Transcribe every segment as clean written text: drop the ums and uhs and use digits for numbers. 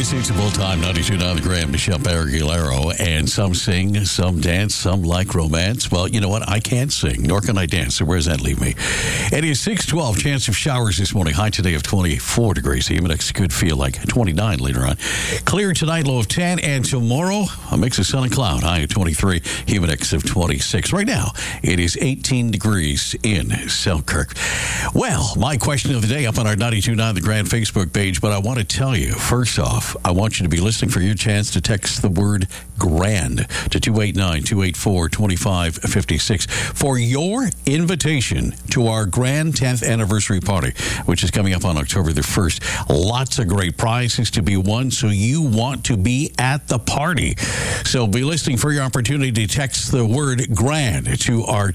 Greatest hits of all time, 92.9 The Grand, Michelle Aguilera. And some sing, some dance, some like romance. Well, you know what? I can't sing, nor can I dance. So where does that leave me? It is 6:12. Chance of showers this morning. High today of 24 degrees. The index could feel like 29 later on. Clear tonight, low of 10. And tomorrow, a mix of sun and cloud. High of 23. Index of 26. Right now, it is 18 degrees in Selkirk. Well, my question of the day up on our 92.9 The Grand Facebook page. But I want to tell you, first off, I want you to be listening for your chance to text the word grand to 289-284-2556 for your invitation to our grand 10th anniversary party, which is coming up on October the 1st. Lots of great prizes to be won, so you want to be at the party. So be listening for your opportunity to text the word grand to our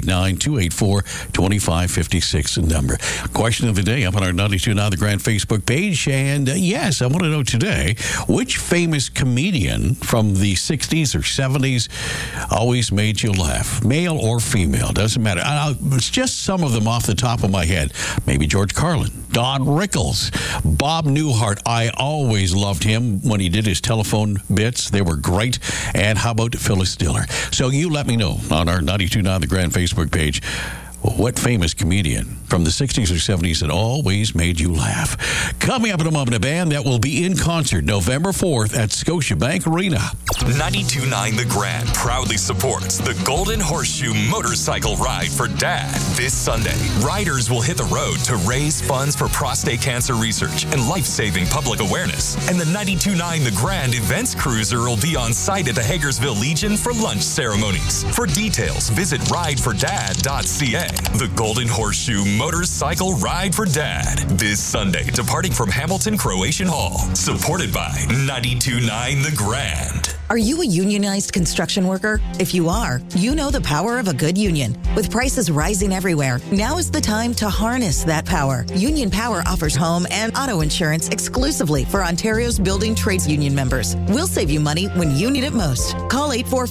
289-284-2556 number. Question of the day up on our 92.9 The Grand Facebook page. And yes, I want to know today, which famous comedian from the 60s or 70s always made you laugh? Male or female, doesn't matter. It's just some of them off the top of my head. Maybe George Carlin, Don Rickles, Bob Newhart. I always loved him when he did his telephone bits. They were great. And how about Phyllis Diller? So you let me know on our 92.9 The Grand Facebook page. What famous comedian from the 60s or 70s that always made you laugh? Coming up in a moment, a band that will be in concert November 4th at Scotiabank Arena. 92.9 The Grand proudly supports the Golden Horseshoe Motorcycle Ride for Dad. This Sunday, riders will hit the road to raise funds for prostate cancer research and life-saving public awareness. And the 92.9 The Grand Events Cruiser will be on site at the Hagersville Legion for lunch ceremonies. For details, visit ridefordad.ca. The Golden Horseshoe Motorcycle Ride for Dad. This Sunday, departing from Hamilton Croatian Hall. Supported by 92.9 The Grand. Are you a unionized construction worker? If you are, you know the power of a good union. With prices rising everywhere, now is the time to harness that power. Union Power offers home and auto insurance exclusively for Ontario's building trades union members. We'll save you money when you need it most. Call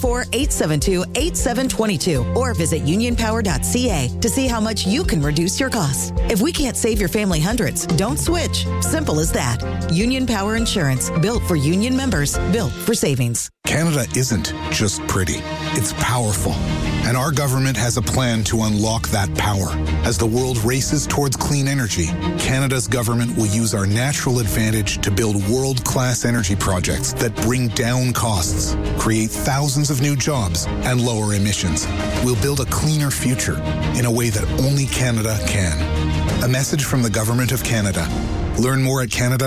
844-872-8722 or visit unionpower.ca to see how much you can reduce your costs. If we can't save your family hundreds, don't switch. Simple as that. Union Power Insurance, built for union members, built for savings. Canada isn't just pretty, it's powerful. And our government has a plan to unlock that power. As the world races towards clean energy, Canada's government will use our natural advantage to build world-class energy projects that bring down costs, create thousands of new jobs, and lower emissions. We'll build a cleaner future in a way that only Canada can. A message from the Government of Canada. Learn more at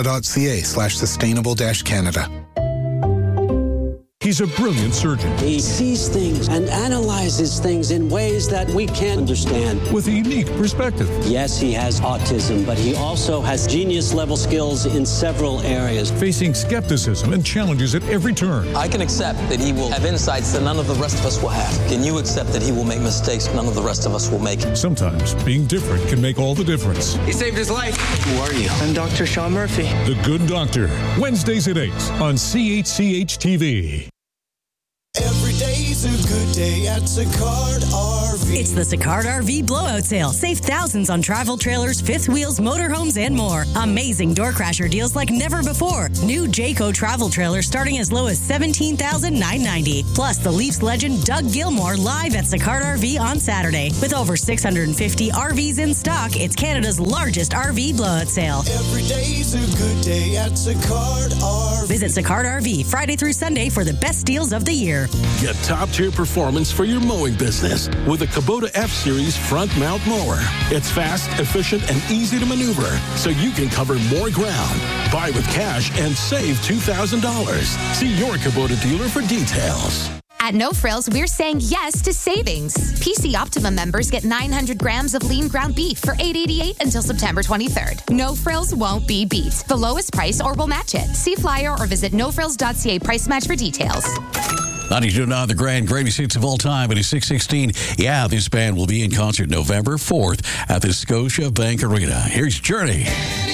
canada.ca/sustainable-Canada. He's a brilliant surgeon. He sees things and analyzes things in ways that we can't understand. With a unique perspective. Yes, he has autism, but he also has genius-level skills in several areas. Facing skepticism and challenges at every turn. I can accept that he will have insights that none of the rest of us will have. Can you accept that he will make mistakes none of the rest of us will make? Sometimes being different can make all the difference. He saved his life. Who are you? I'm Dr. Sean Murphy. The Good Doctor. Wednesdays at 8 on CHCH-TV. Every day's a good day at Sicard RV. It's the Sicard RV blowout sale. Save thousands on travel trailers, fifth wheels, motorhomes, and more. Amazing door crasher deals like never before. New Jayco travel trailers starting as low as $17,990. Plus, the Leafs legend Doug Gilmour live at Sicard RV on Saturday. With over 650 RVs in stock, it's Canada's largest RV blowout sale. Every day's a good day at Sicard RV. Visit Sicard RV Friday through Sunday for the best deals of the year. Get top-tier performance for your mowing business with the Kubota F-Series front mount mower. It's fast, efficient, and easy to maneuver, so you can cover more ground. Buy with cash and save $2,000. See your Kubota dealer for details. At No Frills, we're saying yes to savings. PC Optimum members get 900 grams of lean ground beef for $8.88 until September 23rd. No Frills won't be beat. The lowest price or we'll match it. See flyer or visit nofrills.ca price match for details. 92.9 The Grand, greatest hits of all time. It is 6:16. Yeah, this band will be in concert November 4th at the Scotiabank Arena. Here's Journey.